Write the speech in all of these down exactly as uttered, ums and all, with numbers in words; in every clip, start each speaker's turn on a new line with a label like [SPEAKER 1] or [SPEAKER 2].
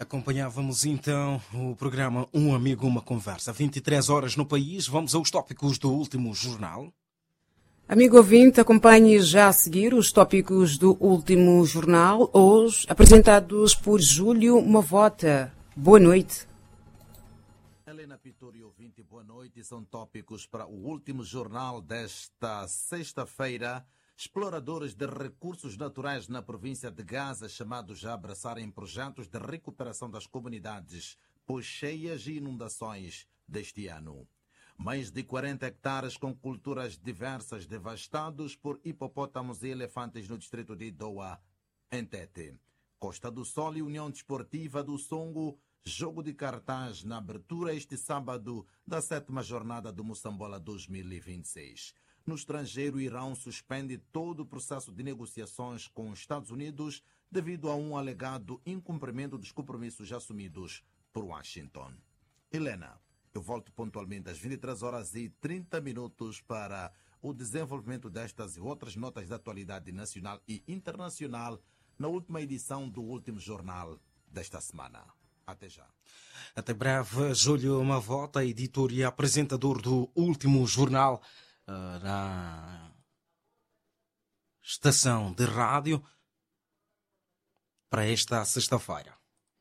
[SPEAKER 1] Acompanhávamos então o programa Um Amigo, Uma Conversa. vinte e três horas no país. Vamos aos tópicos do último jornal.
[SPEAKER 2] Amigo ouvinte, acompanhe já a seguir os tópicos do último jornal, hoje apresentados por Júlio Mavota. Boa noite.
[SPEAKER 3] Helena Pituri, ouvinte, boa noite. São tópicos para o último jornal desta sexta-feira. Exploradores de recursos naturais na província de Gaza, chamados a abraçarem projetos de recuperação das comunidades pós-cheias e inundações deste ano. Mais de quarenta hectares com culturas diversas devastados por hipopótamos e elefantes no distrito de Doa, em Tete. Costa do Sol e União Desportiva do Songo, jogo de cartaz na abertura este sábado da sétima jornada do Moçambola dois mil e vinte e seis. No estrangeiro, o Irão suspende todo o processo de negociações com os Estados Unidos devido a um alegado incumprimento dos compromissos assumidos por Washington. Helena, eu volto pontualmente às vinte e três horas e trinta minutos para o desenvolvimento destas e outras notas de atualidade nacional e internacional na última edição do último jornal desta semana. Até já.
[SPEAKER 1] Até breve, Júlio Mavota, editor e apresentador do último jornal na estação de rádio para esta sexta-feira.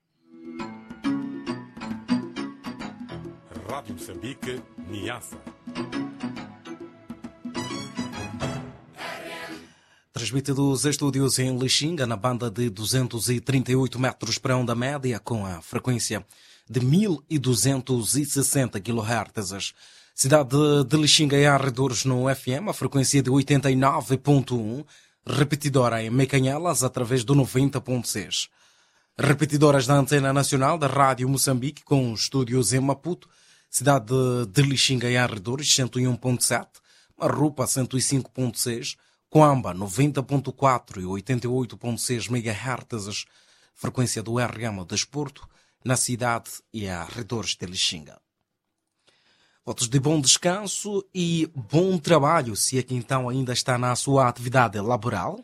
[SPEAKER 4] Rádio Moçambique, Niassa.
[SPEAKER 1] Transmite dos estúdios em Lixinga, na banda de duzentos e trinta e oito metros para onda média, com a frequência de mil duzentos e sessenta quilohertz. Cidade de Lixinga e arredores no F M, a frequência de oitenta e nove ponto um, repetidora em Mecanhelas através do noventa ponto seis. Repetidoras da Antena Nacional da Rádio Moçambique, com estúdios em Maputo, cidade de Lixinga e arredores cento e um ponto sete, Marrupa cento e cinco ponto seis, Coamba noventa ponto quatro e oitenta e oito ponto seis megahertz, frequência do R M Desporto, na cidade e arredores de Lixinga. Votos de bom descanso e bom trabalho, se é que então ainda está na sua atividade laboral.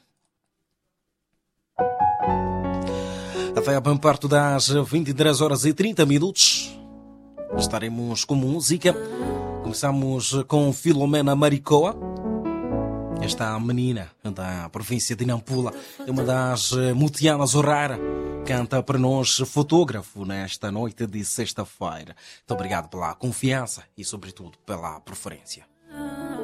[SPEAKER 1] Até bem perto das vinte e três horas e trinta minutos, estaremos com música. Começamos com Filomena Maricoa. Esta menina da província de Nampula é uma das mutianas Orrara. Canta para nós fotógrafo nesta noite de sexta-feira. Muito obrigado pela confiança e, sobretudo, pela preferência.